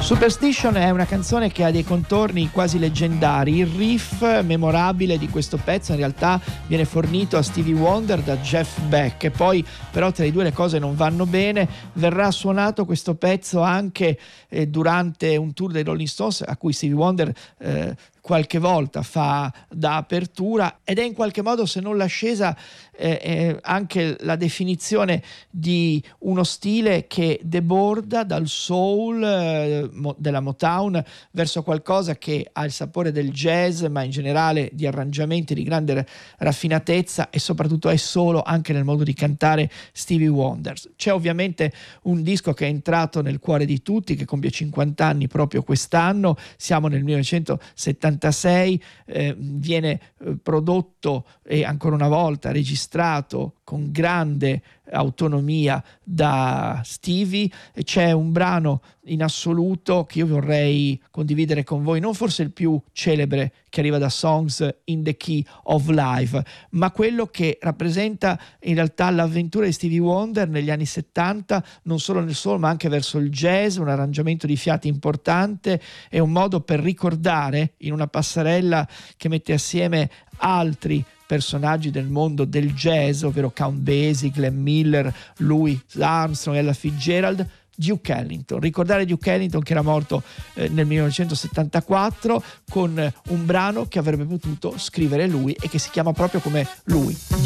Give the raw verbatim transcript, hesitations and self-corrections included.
Superstition è una canzone che ha dei contorni quasi leggendari. Il riff memorabile di questo pezzo in realtà viene fornito a Stevie Wonder da Jeff Beck, e poi però tra i due le cose non vanno bene. Verrà suonato questo pezzo anche eh, durante un tour dei Rolling Stones a cui Stevie Wonder eh, qualche volta fa da apertura, ed è in qualche modo, se non l'ascesa, eh, eh, anche la definizione di uno stile che deborda dal soul eh, mo- della Motown verso qualcosa che ha il sapore del jazz, ma in generale di arrangiamenti di grande raffinatezza, e soprattutto è solo anche nel modo di cantare Stevie Wonder. C'è ovviamente un disco che è entrato nel cuore di tutti, che compie cinquanta anni proprio quest'anno, siamo nel millenovecentosettantasei, eh, viene eh, prodotto e ancora una volta registrato con grande autonomia da Stevie. C'è un brano in assoluto che io vorrei condividere con voi, non forse il più celebre che arriva da Songs in the Key of Life, ma quello che rappresenta in realtà l'avventura di Stevie Wonder negli anni settanta, non solo nel soul ma anche verso il jazz, un arrangiamento di fiati importante e un modo per ricordare, in una passerella che mette assieme altri personaggi del mondo del jazz, ovvero Count Basie, Glenn Miller, Louis Armstrong, Ella Fitzgerald, Duke Ellington. Ricordare Duke Ellington, che era morto eh, nel millenovecentosettantaquattro, con un brano che avrebbe potuto scrivere lui e che si chiama proprio come lui,